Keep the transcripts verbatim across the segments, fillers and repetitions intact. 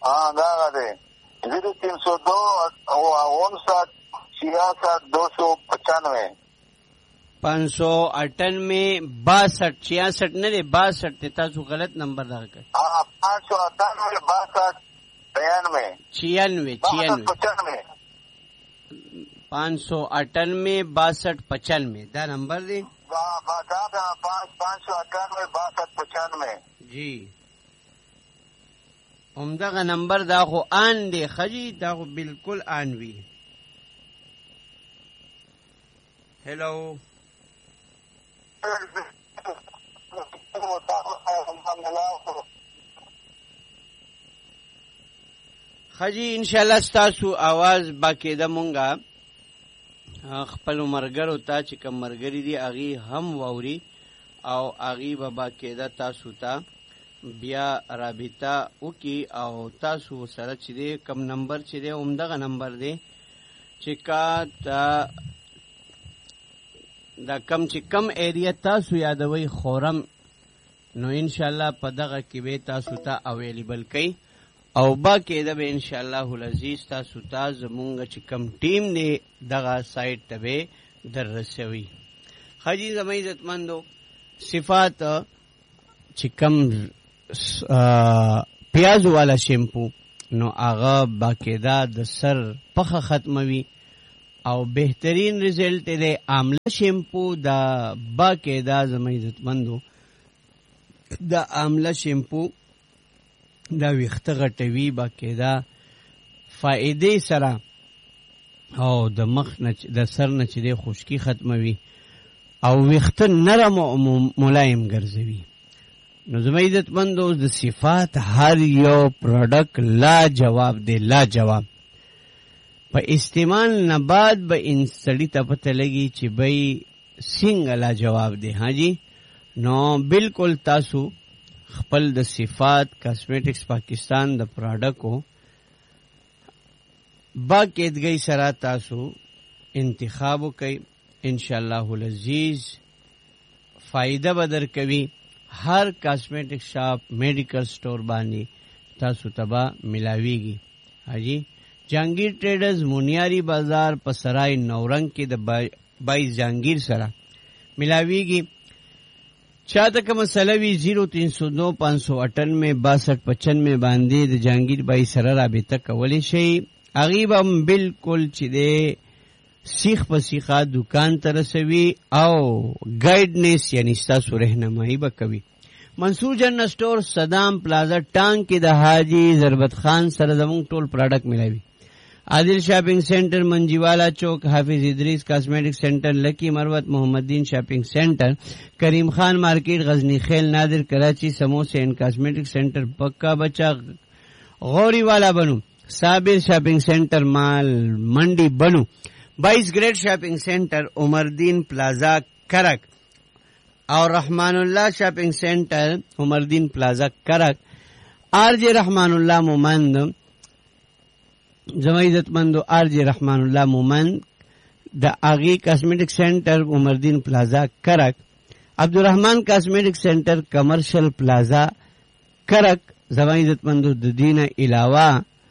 हाँ दागा दे जीरो तीन सौ दो उनसठ छियासठ दो सौ पचानवे पाँच सौ अट्ठानवे बासठ छियासठ न दे बासठ ते तासु गलत नंबर दागा कर हाँ पाँच सौ अट्ठानवे बासठ बयानवे छियानवे छियानवे पचानवे पाँच सौ अट्ठानवे बासठ पचानवे दा नंबर दे पाँच पाँच सौ अट्ठानवे बासठ पचानवे जी उमदा का नंबर दाखो आन दे खजी दाखो बिल्कुल आनवी हेलो खजी इंशाल्लाह ستاسو आवाज باقاعده مونږه خپل مرګرو ته چې کوم مرګري دي اغي هم ووري او اغي به باقاعده تاسو ته بیا رابطه وکي او تاسو سره چې دی کم نمبر چې دی عمدغه نمبر دی چې کا تا دا کم چې کم ایریا تاسو یادوي خورم نو ان شاء الله په دغه کې به تاسو ته اویلیبل کړي او با کېده به ان شاء الله العزیز تاسو ته زمونږ چې کم ټیم دی دغه سایت ته به در رسوي حاجی زمای عزتمندو صفات چې کم پیاز والا شیمپو نو هغه با کېده د سر پخه ختموي او بهترین ریزلټ دی آمله شیمپو دا با کېده زمای عزتمندو دا آمله شیمپو دا ویخته غټوي باقاعده فائدې سره او د مخ نه د سر نه چې د خشکی ختموي او ویخته نرم او ملایم ګرځوي نو زما عزت مندو د صفات هر یو پروډکټ لا جواب دی لا جواب په استعمال نه بعد به انسټډي ته پته لګي چې بای څنګه لا جواب دی ها جی نو بالکل تاسو خپل د صفات کاسمیټکس پاکستان د پروډکټو با کېدګي سره تاسو انتخاب وکړئ ان شاء الله العزیز فائدہ بدر کوي هر کاسمیټک شاپ میډیکل سٹور باندې تاسو تبا ملاويږي حاجی جهانگیر ټریډرز مونیاری بازار په سرای نورنګ کې د بایس جهانگیر سره ملاويږي چاته کوم مسله وی زیرو تین سو نو پانچ سو اٹھانوے باسٹھ پچانوے باندې د جهانگیر بای سره رابطه کولی شي غریب هم بالکل چې د سیخ په سیخه دکان ته رسوي او گایډنس یعنی تاسو رهنمایي وکوي منصور جنرل سٹور صدام پلازا ټانک کې د حاجی ضربت خان سره زموږ ټول پروډکټ ملوي عادل شاپنگ سینٹر منجیوالا چوک حافظ ادریس کاسمیٹک سینٹر لکی مروت محمد دین شاپنگ سینٹر کریم خان مارکیٹ غزنی خیل نادر کراچی سموسے اینڈ کاسمیٹک سینٹر پکا بچا غوری والا بنو صابر شاپنگ سینٹر مال منڈی بنو بائیس گریڈ شاپنگ سینٹر عمردین پلازا کرک اور رحمان اللہ شاپنگ سینٹر عمردین پلازا کرک آر جے رحمان اللہ مومند زما عزت مندو آر جے رحمان اللہ مومند دا آغی کاسمیٹک سینٹر عمردین پلازا کرک عبدالرحمان کاسمیٹک سینٹر کمرشل پلازا کرک زما عزت مندو ددین علاوہ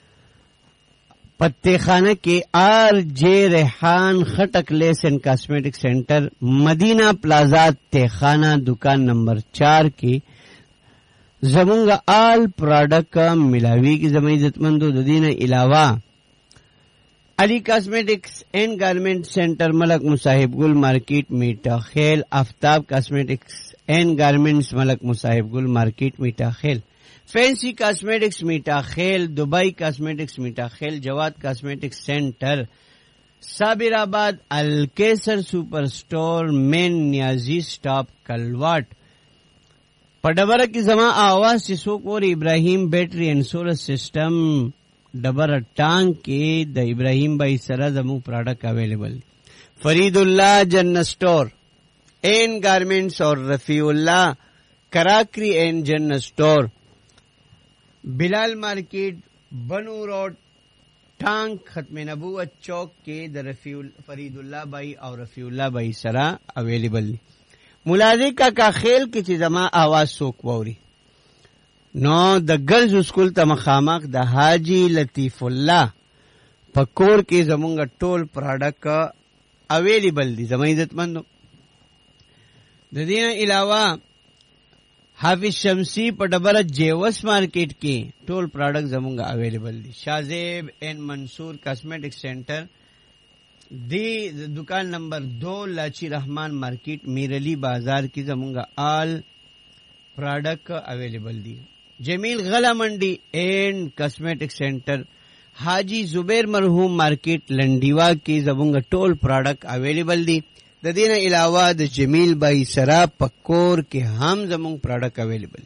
پتے خانہ کے آر جے ریحان خٹک لیس اینڈ کاسمیٹک سینٹر مدینہ پلازا تیخانہ دکان نمبر چار کی زمونگا آل پروڈکٹ ملاوی کی زمین عزت مندو ددین علاوہ علی کاسمیٹکس اینڈ گارمنٹ سینٹر ملک مصاحب گل مارکیٹ میٹا خیل آفتاب کاسمیٹکس اینڈ گارمنٹس ملک مصاحب گل مارکیٹ میٹا خیل فینسی کاسمیٹکس میٹا خیل دبئی کاسمیٹکس میٹا خیل جواد کاسمیٹکس سینٹر صابر آباد الکیسر سپر سٹور مین نیازی سٹاپ کلواٹ پڈبر کی زما آواز سے سوکور ابراہیم بیٹری اینڈ سولر سسٹم ڈبر ٹانگ کے دا ابراہیم بھائی سرا زمو پروڈکٹ اویلیبل فرید اللہ جن سٹور این گارمنٹس اور رفیع اللہ کراکری این جن سٹور بلال مارکیٹ بنو روڈ ٹانگ ختم نبوت چوک کے دا رفیع فرید اللہ بھائی اور رفیع اللہ بھائی سرا اویلیبل ملازم کا کا خیل کی چیز ما آواز سوک ووری نو د ګرلز سکول ته مخامخ د حاجی لطیف الله پکور کې زمونږ ټول پروډکټ اویلیبل دي زموږ عزتمندو. د دې نه علاوه حافظ شمسی په ډبره جیوس مارکیټ کې ټول پروډکټ زمونږ اویلیبل دي. شازیب این منصور کاسمیټک سینټر دی دکان نمبر دو لاچی رحمان مارکیٹ میرلی بازار کی زمونگا آل پروڈکٹ اویلیبل دی. جمیل غلا منڈی اینڈ کاسمیٹک سینٹر حاجی زبیر مرحوم مارکیٹ لنڈیوا کی زمونگا ټول پروڈکٹ اویلیبل دی. د دې نه علاوه د جمیل بای سرا پکور کې هم زمونږ پروډکټ اویلیبل.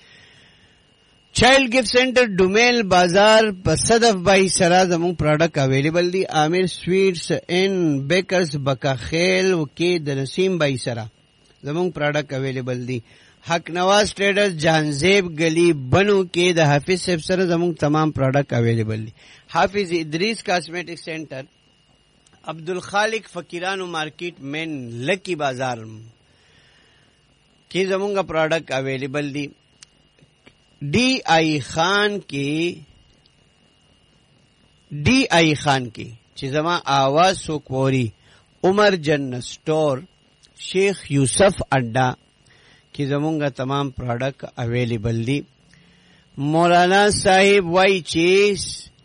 چائلڈ گفٹ سینٹر ڈومیل بازار په صدف بای سرا زمونږ پروډکټ اویلیبل دی. عامر سویټس ان بیکرز بکاخیل کې د نسیم بای سرا زمونږ پروډکټ اویلیبل دی. حق نواز ټریډرز جهانزیب گلی بنو کې د حافظ صاحب سره زمونږ تمام پروډکټ اویلیبل دی. حافظ ادریس کاسمیټک سینٹر عبدالخالق فقیرانو مارکیٹ مین لکی بازار کې زمونږ پروډکټ اویلیبل دی. ڈی آئی خان کی ڈی آئی خان کی چې زما آواز سوکوري عمر جن سٹور شیخ یوسف اڈا کی زمونگا تمام پروڈکٹ اویلیبل دی. مولانا صاحب وائی چیز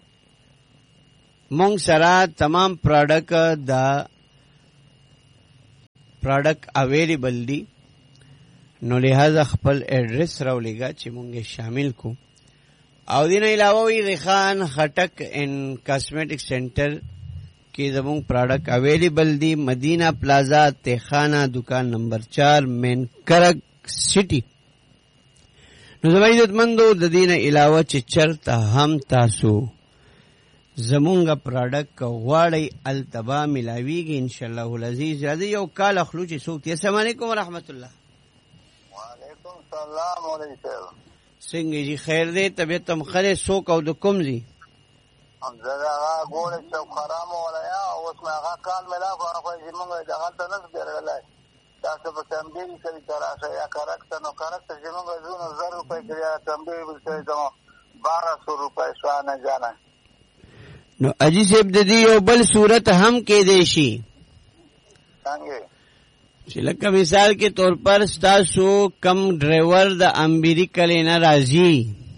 مونگ سرا تمام پروڈکٹ دا پروڈکٹ اویلیبل دی. نو لہذا خپل ایڈریس راولېږه چې مونږ شامل کو. او دین علاوه وی ریخان خټک ان کاسمیټک سینټر کې زموږ پروډکټ اویلیبل دی. مدینہ پلازا تهخانه دکان نمبر چار مین کرک سٹی. نو زما عزتمندو د دین علاوه چې چرته هم تاسو زمونږ پروډکټ غواړئ التبا ملاویږي ان شاء الله العزیز. راځي یو کال اخلو چې څوک. السلام علیکم ورحمت الله. السلام علیکم. څنګه جی خیر دی؟ طبیعت هم خره سوک او د کوم زی زه هغه ګوره چې خرام ولا یا اوس ما هغه کال ملا غواړم چې موږ د هغه ته نس ګرځلای تاسو په تمبیر کې تراشه یا کارکته نو کارکته چې موږ زونه زر روپۍ کړیا تمبیر ولته دمو بارہ سو روپۍ شانه جانا. نو اجي صاحب د دې یو بل صورت هم کې دی شي څنګه چې لکه مثال کے طور پر ستاسو کم ډرایور د امبیری کلی نه راځي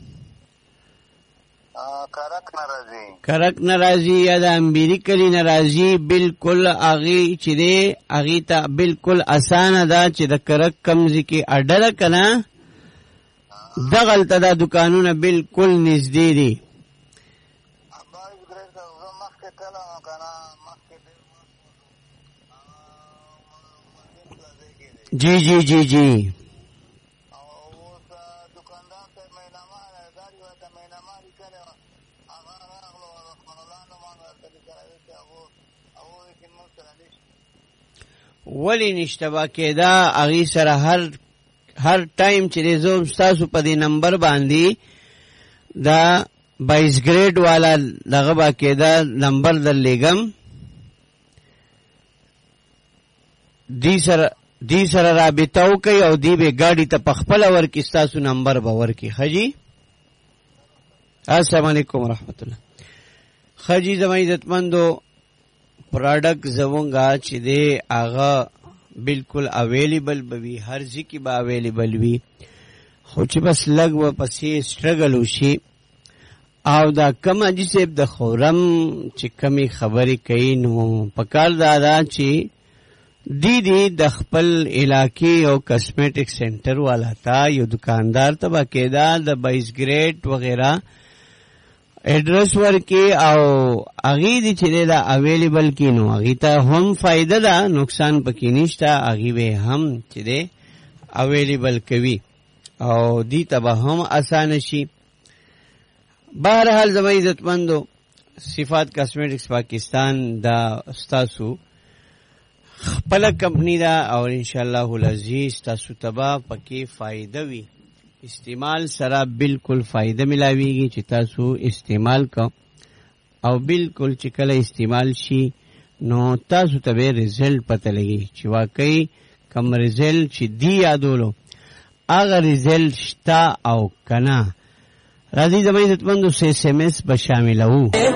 کرک ناراضی کرک ناراضی یا د امبیری کلی ناراضی بالکل اغي چې دی اغي ته بالکل اسانه ده چې د کرک کمزې کې اډر کنه دغلته د دکانونه بالکل نږدې دي. جی جی جی جی ولی نشتبا کېدا اغي سره هر هر ټایم چې زوم تاسو په دې نمبر باندې دا بائیس گریډ والا دغه با کېدا نمبر در لګم دی سره دی سره رابطه وکي او دی به ګاډي ته پخپل ور کې تاسو نمبر باور کې. خجی السلام علیکم ورحمت الله. خجی زما عزتمندو پروډکټ زمونږه چې دی هغه بالکل اویلیبل بوي هر ځکه به اویلیبل وي خو چې بس لګ و پسې سټرګل وشي او دا کم اجي صاحب د خورم چې کمی خبرې کوي نو پکار دادا چې دی دی د خپل علاقې او کاسمیټک سینټر والا تا یو دکاندار ته باقاعده د بائیس گریډ وغیرہ ایڈریس ورکی او اغي دی چې دا اویلیبل کینو اغي ته هم فائدہ ده نقصان پکې نشته اغي به هم چې دی اویلیبل کوي او دی ته به هم آسان شي. بهرحال زما عزتمندو صفات کاسمیټکس پاکستان دا استاسو خپل کمپنی دا او ان شاء الله العزیز تاسو تبا پکې فائدہ وي. استعمال سره بالکل فائدہ ملاویږي چې تاسو استعمال کو او بالکل چې کله استعمال شي نو تاسو ته به رزلټ پته لګي چې واقعي کم رزلټ چې دی یادولو اغه ریزلټ شتا او کنا راځي زموږ عزتمندو سه ایس ایم ایس به شاملو